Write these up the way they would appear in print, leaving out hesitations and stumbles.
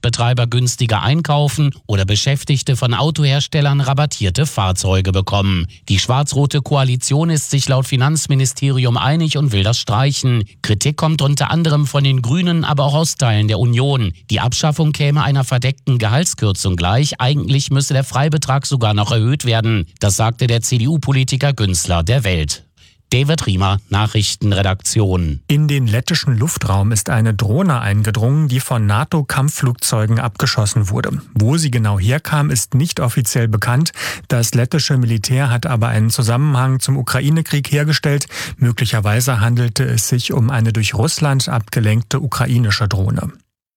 Netzbetreiber günstiger einkaufen oder Beschäftigte von Autoherstellern rabattierte Fahrzeuge bekommen. Die schwarz-rote Koalition ist sich laut Finanzministerium einig und will das streichen. Kritik kommt unter anderem von den Grünen, aber auch aus Teilen der Union. Die Abschaffung käme einer verdeckten Gehaltskürzung gleich. Eigentlich müsse der Freibetrag sogar noch erhöht werden. Das sagte der CDU-Politiker Günzler der Welt. David Riemer, Nachrichtenredaktion. In den lettischen Luftraum ist eine Drohne eingedrungen, die von NATO-Kampfflugzeugen abgeschossen wurde. Wo sie genau herkam, ist nicht offiziell bekannt. Das lettische Militär hat aber einen Zusammenhang zum Ukraine-Krieg hergestellt. Möglicherweise handelte es sich um eine durch Russland abgelenkte ukrainische Drohne.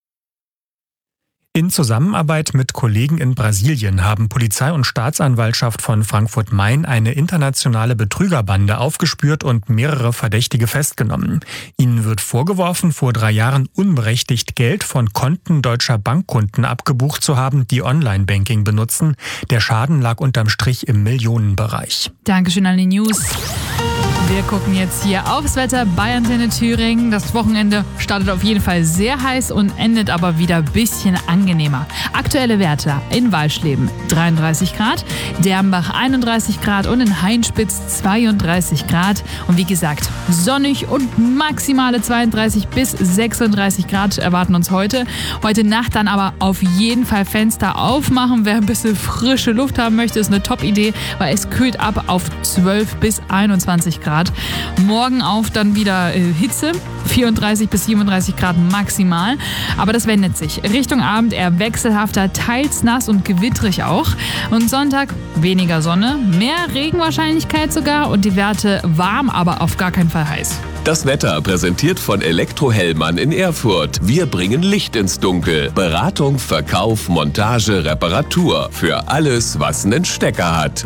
In Zusammenarbeit mit Kollegen in Brasilien haben Polizei und Staatsanwaltschaft von Frankfurt-Main eine internationale Betrügerbande aufgespürt und mehrere Verdächtige festgenommen. Ihnen wird vorgeworfen, vor 3 Jahren unberechtigt Geld von Konten deutscher Bankkunden abgebucht zu haben, die Online-Banking benutzen. Der Schaden lag unterm Strich im Millionenbereich. Dankeschön an die News. Wir gucken jetzt hier aufs Wetter bei Antenne Thüringen. Das Wochenende startet auf jeden Fall sehr heiß und endet aber wieder ein bisschen angenehmer. Aktuelle Werte in Walschleben 33 Grad, Dernbach 31 Grad und in Hainspitz 32 Grad. Und wie gesagt, sonnig und maximale 32 bis 36 Grad erwarten uns heute. Heute Nacht dann aber auf jeden Fall Fenster aufmachen. Wer ein bisschen frische Luft haben möchte, ist eine Top-Idee, weil es kühlt ab auf 12 bis 21 Grad. Morgen auf dann wieder Hitze, 34 bis 37 Grad maximal. Aber das wendet sich. Richtung Abend eher wechselhafter, teils nass und gewittrig auch. Und Sonntag weniger Sonne, mehr Regenwahrscheinlichkeit sogar und die Werte warm, aber auf gar keinen Fall heiß. Das Wetter präsentiert von Elektrohellmann in Erfurt. Wir bringen Licht ins Dunkel. Beratung, Verkauf, Montage, Reparatur. Für alles, was einen Stecker hat.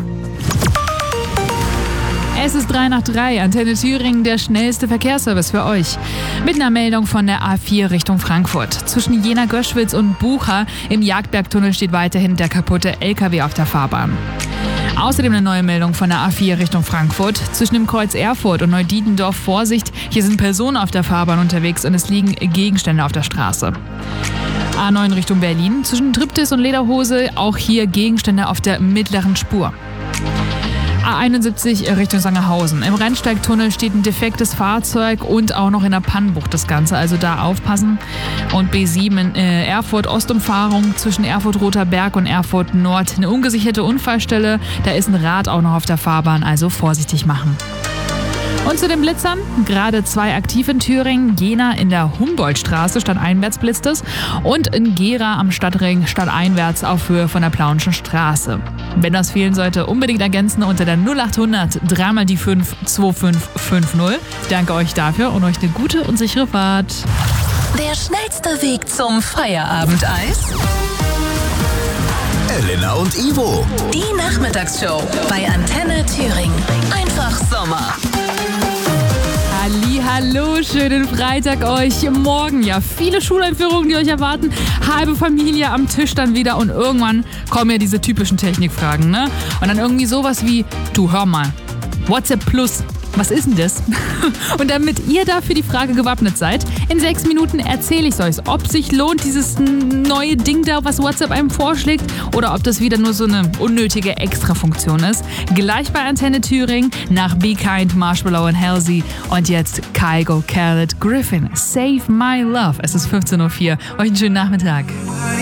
Es ist 3 nach 3, Antenne Thüringen, der schnellste Verkehrsservice für euch. Mit einer Meldung von der A4 Richtung Frankfurt. Zwischen Jena-Göschwitz und Bucha im Jagdbergtunnel steht weiterhin der kaputte LKW auf der Fahrbahn. Außerdem eine neue Meldung von der A4 Richtung Frankfurt. Zwischen dem Kreuz Erfurt und Neudietendorf Vorsicht. Hier sind Personen auf der Fahrbahn unterwegs und es liegen Gegenstände auf der Straße. A9 Richtung Berlin. Zwischen Triptis und Lederhose auch hier Gegenstände auf der mittleren Spur. A71 Richtung Sangerhausen. Im Rennsteigtunnel steht ein defektes Fahrzeug und auch noch in der Pannenbucht das Ganze, also da aufpassen. Und B7 Erfurt-Ostumfahrung zwischen Erfurt-Roter Berg und Erfurt-Nord. Eine ungesicherte Unfallstelle, da ist ein Rad auch noch auf der Fahrbahn, also vorsichtig machen. Und zu den Blitzern, gerade 2 aktiv in Thüringen, Jena in der Humboldtstraße stadteinwärts blitzt es und in Gera am Stadtring stadteinwärts auf Höhe von der Plauenschen Straße. Wenn das fehlen sollte, unbedingt ergänzen unter der 0800 3 mal die 5 2550. Danke euch dafür und euch eine gute und sichere Fahrt. Der schnellste Weg zum Feierabendeis? Elena und Ivo. Die Nachmittagsshow bei Antenne Thüringen. Einfach Sommer. Hallo, schönen Freitag euch. Morgen ja viele Schuleinführungen, die euch erwarten. Halbe Familie am Tisch dann wieder und irgendwann kommen ja diese typischen Technikfragen, ne? Und dann irgendwie sowas wie, du hör mal, WhatsApp Plus. Was ist denn das? Und damit ihr da für die Frage gewappnet seid, in 6 Minuten erzähle ich euch, ob sich lohnt, dieses neue Ding da, was WhatsApp einem vorschlägt, oder ob das wieder nur so eine unnötige Extrafunktion ist. Gleich bei Antenne Thüringen, nach Be Kind, Marshmallow und Halsey und jetzt Kygo, Khaled, Griffin, Save My Love. Es ist 15:04 Uhr. Euch einen schönen Nachmittag.